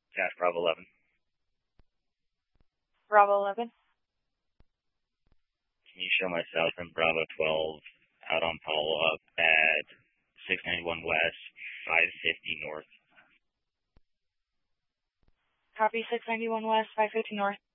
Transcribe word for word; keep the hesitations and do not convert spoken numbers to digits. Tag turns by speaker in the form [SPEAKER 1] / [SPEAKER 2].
[SPEAKER 1] Cash Bravo eleven.
[SPEAKER 2] Bravo eleven.
[SPEAKER 1] Can you show myself and Bravo twelve out on follow-up at six ninety-one West, five fifty North?
[SPEAKER 2] Copy six ninety-one West, five fifty North.